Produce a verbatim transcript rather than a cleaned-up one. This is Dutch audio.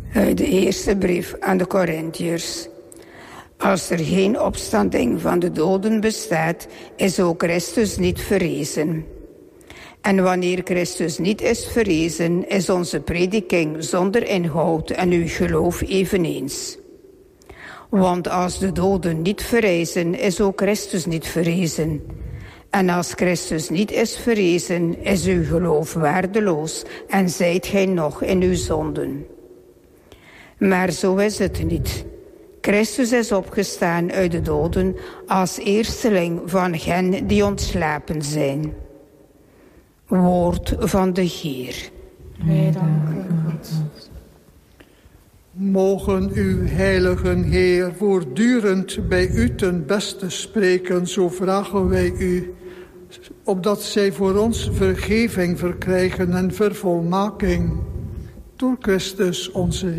Uit de eerste brief aan de Korintiërs. Als er geen opstanding van de doden bestaat, is ook Christus niet verrezen. En wanneer Christus niet is verrezen, is onze prediking zonder inhoud en uw geloof eveneens. Want als de doden niet verrijzen, is ook Christus niet verrezen. En als Christus niet is verrezen, is uw geloof waardeloos en zijt gij nog in uw zonden. Maar zo is het niet. Christus is opgestaan uit de doden als eersteling van hen die ontslapen zijn. Woord van de Heer. Wij danken God. Mogen uw heiligen Heer voortdurend bij u ten beste spreken, zo vragen wij u, opdat zij voor ons vergeving verkrijgen en vervolmaking. Door Christus onze